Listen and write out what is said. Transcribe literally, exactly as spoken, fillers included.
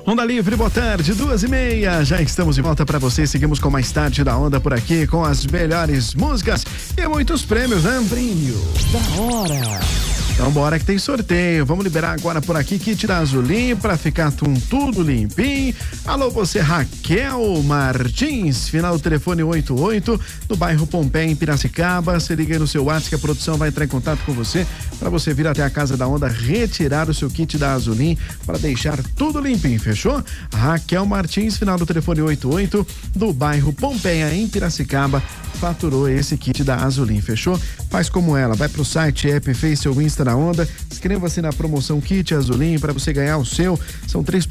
Onda Livre, boa tarde, duas e meia. Já estamos de volta para você. Seguimos com mais tarde da Onda por aqui, com as melhores músicas e muitos prêmios, né? Prêmio da hora. Então bora que tem sorteio. Vamos liberar agora por aqui kit da Azulim pra ficar tum, tudo limpinho. Alô, você, Raquel Martins, final do telefone oito oito, do bairro Pompeia, em Piracicaba. Se liga aí no seu WhatsApp que a produção vai entrar em contato com você para você vir até a Casa da Onda retirar o seu kit da Azulim para deixar tudo limpinho, fechou? Raquel Martins, final do telefone oito oito, do bairro Pompeia, em Piracicaba, faturou esse kit da Azulim, fechou? Faz como ela, vai pro site, app, Face ou Insta da Onda, inscreva-se na promoção Kit Azulim para você ganhar o seu. São três